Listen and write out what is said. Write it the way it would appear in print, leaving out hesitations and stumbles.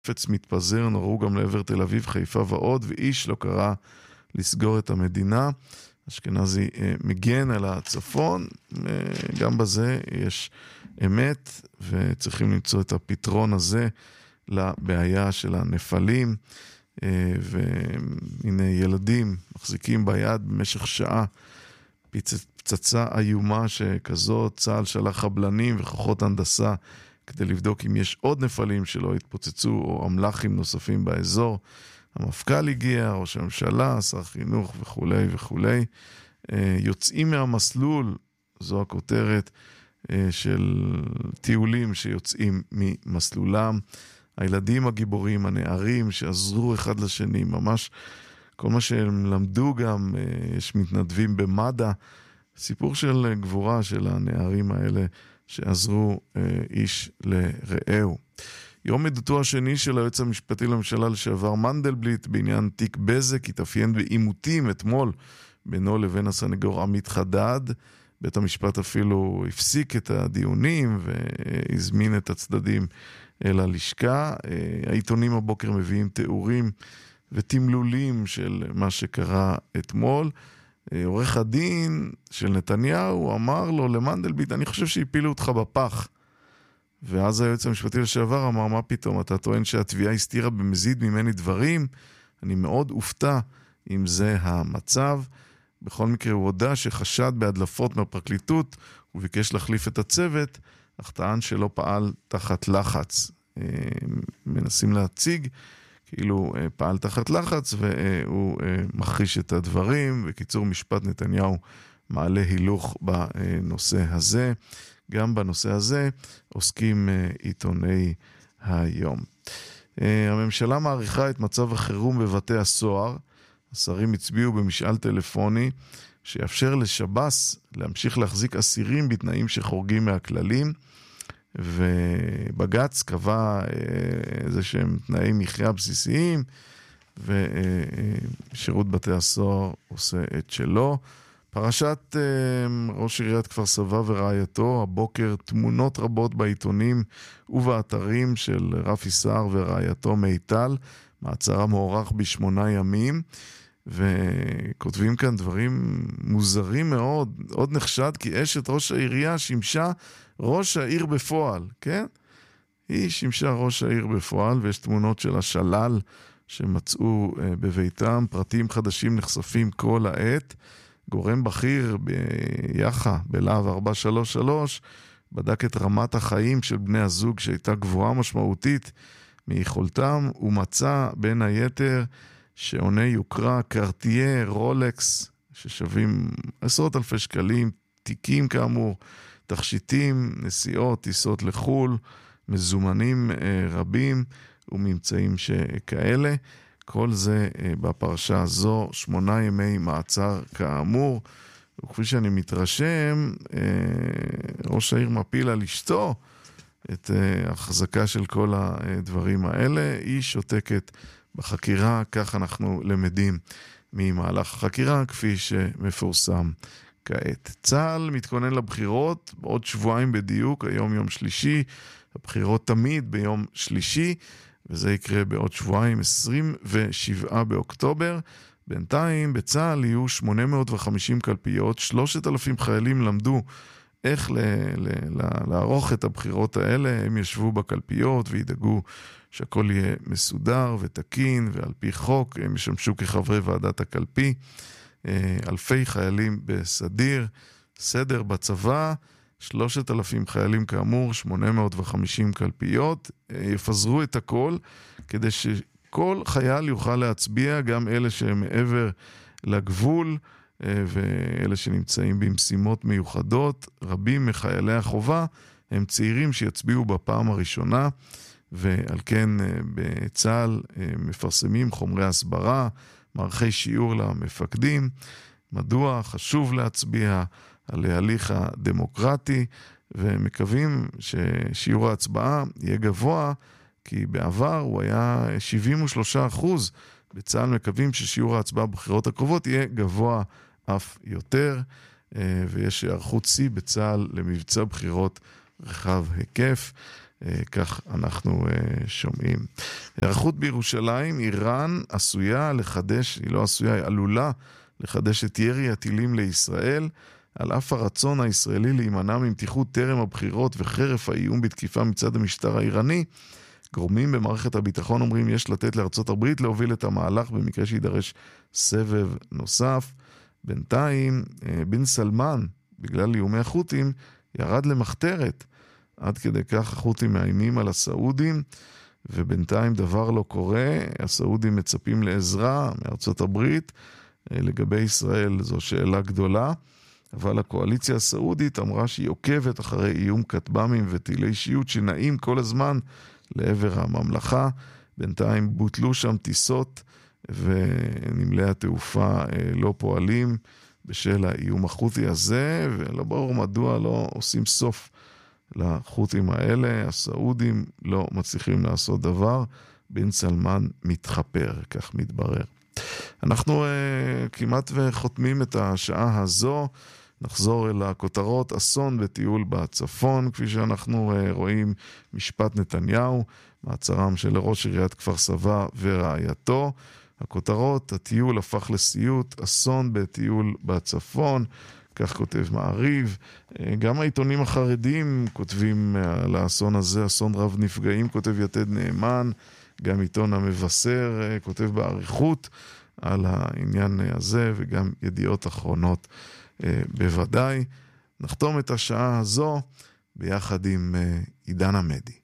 חפץ מתפזר, נורו גם לעבר תל אביב, חיפה ועוד, ואיש לא קרא לסגור את המדינה. אשכנזי מגן על הצפון, גם בזה יש אמת, וצריכים למצוא את הפתרון הזה לבעיה של הנפלים, והנה ילדים מחזיקים ביד במשך שעה פצצה איומה שכזאת, צה"ל שלח חבלנים וכוחות הנדסה כדי לבדוק אם יש עוד נפלים שלא התפוצצו או אמל"חים נוספים באזור. המפכ"ל הגיע, ראש הממשלה, שר חינוך וכו' וכו'. יוצאים מהמסלול, זו הכותרת של טיולים שיוצאים ממסלולם. הילדים הגיבורים, הנערים שעזרו אחד לשני, ממש כל מה שהם למדו גם, יש מתנדבים במד"א, סיפור של גבורה של הנערים האלה שעזרו איש לרעהו. יום עדותו השני של היועץ המשפטי לממשלה לשעבר מנדלבליט בעניין תיק בזק התאפיין בעימותים אתמול בינו לבין הסנגור עמית חדד. בית המשפט אפילו הפסיק את הדיונים והזמין את הצדדים אל הלשכה. העיתונים הבוקר מביאים תיאורים ותמלולים של מה שקרה אתמול. עורך הדין של נתניהו אמר לו למנדלבליט, אני חושב שהפילו אותך בפח. ואז היועץ המשפטי לשעבר אמר, מה פתאום, אתה טוען שהתביעה הסתירה במזיד ממני דברים? אני מאוד אופתע אם זה המצב. בכל מקרה הוא הודע שחשד בהדלפות מהפרקליטות, הוא ביקש להחליף את הצוות, אך טען שלא פעל תחת לחץ. מנסים להציג כאילו פעל תחת לחץ, והוא מכחיש את הדברים. בקיצור, משפט נתניהו מעלה הילוך בנושא הזה. גם בנושא הזה עוסקים עיתוני היום. הממשלה מעריכה את מצב החירום בבתי הסוהר. השרים הצביעו במשאל טלפוני שיאפשר לשב"ס להמשיך להחזיק אסירים בתנאים שחורגים מהכללים, ובג"ץ קבע איזה שהם תנאי מחיה בסיסיים, ושירות בתי הסוהר עושה את שלו. פרשת ראש עיריית כפר סבא ורעייתו, הבוקר תמונות רבות בעיתונים ובאתרים של רפי סער ורעייתו מיטל, מעצרה מוארך ב8 ימים, וכותבים כאן דברים מוזרים מאוד. עוד נחשד כי אשת ראש העירייה שימשה ראש העיר בפועל, כן? היא שימשה ראש העיר בפועל, ויש תמונות של השלל שמצאו בביתם, פרטים חדשים נחשפים כל העת. גורם בכיר ביחד, בלהב 433, בדק את רמת החיים של בני הזוג שהייתה גבוהה משמעותית מיכולתם, ומצא בין היתר שעוני יוקרה, קרטייה, רולקס, ששווים עשרות אלפי שקלים, תיקים כאמור, תכשיטים, נסיעות, טיסות לחול, מזומנים רבים וממצאים שכאלה. כל זה בפרשה הזו, 8 ימי מעצר כאמור, וכפי שאני מתרשם, ראש העיר מפיל על אשתו את החזקה של כל הדברים האלה. היא שותקת בחקירה, כך אנחנו למדים ממהלך החקירה, כפי שמפורסם כעת. צה"ל מתכונן לבחירות בעוד שבועיים בדיוק, היום יום שלישי, הבחירות תמיד ביום שלישי, וזה יקרה בעוד שבועיים, 27 באוקטובר. בינתיים בצה"ל יהיו 850 קלפיות, 3,000 חיילים למדו איך לערוך את הבחירות האלה. הם ישבו בקלפיות וידאגו שהכל יהיה מסודר ותקין, ועל פי חוק הם ישמשו כחברי ועדת הקלפי. אלפי חיילים בסדיר, סדר בצבא, 3,000 חיילים כאמור, 850 קלפיות, יפזרו את הכל כדי שכל חייל יוכל להצביע, גם אלה שהם מעבר לגבול ואלה שנמצאים במשימות מיוחדות. רבים מחיילי החובה הם צעירים שיצביעו בפעם הראשונה, ועל כן בצה"ל מפרסמים חומרי הסברה, מערכי שיעור למפקדים, מדוע חשוב להצביע על ההליך הדמוקרטי, ומקווים ששיעור ההצבעה יהיה גבוה, כי בעבר הוא היה 73%. בצה"ל מקווים ששיעור ההצבעה בבחירות הקרובות יהיה גבוה אף יותר, ויש הערכות שיא בצה"ל למבצע בחירות רחב היקף. כך אנחנו שומעים. היערכות בירושלים, איראן עשויה לחדש, היא לא עשויה, היא עלולה לחדש את ירי הטילים לישראל, על אף הרצון הישראלי להימנע ממתיחות טרם הבחירות וחרף האיום בתקיפה מצד המשטר האיראני. גורמים במערכת הביטחון אומרים יש לתת לארצות הברית להוביל את המהלך במקרה שידרש סבב נוסף. בינתיים בן סלמן, בגלל איומי החות'ים, ירד למחתרת. עד כדי כך החות'ים מאיימים על הסעודים, ובינתיים דבר לא קורה. הסעודים מצפים לעזרה מארצות הברית. לגבי ישראל זו שאלה גדולה, אבל הקואליציה הסעודית אמרה שהיא עוקבת אחרי איום כטב"מים וטילי שיוט שנעים כל הזמן לעבר הממלכה. בינתיים בוטלו שם טיסות ונמלי התעופה לא פועלים בשל האיום החות'י הזה, ולא ברור מדוע לא עושים סוף לחות'ים האלה. הסעודים לא מצליחים לעשות דבר, בן סלמן מתחפר, כך מתברר. אנחנו כמעט וחותמים את השעה הזו. נחזור אל הכותרות. אסון בטיול בצפון, כפי שאנחנו רואים, משפט נתניהו, מעצרם של ראש עיריית כפר סבא ורעייתו. הכותרות, הטיול הפך לסיוט, אסון בטיול בצפון, כך כותב מעריב. גם העיתונים החרדים כותבים על האסון הזה, אסון רב נפגעים, כותב יתד נאמן. גם עיתון המבשר כותב בעריכות על העניין הזה, וגם ידיעות אחרונות בוודאי. נחתום את השעה הזו ביחד עם עידן עמדי.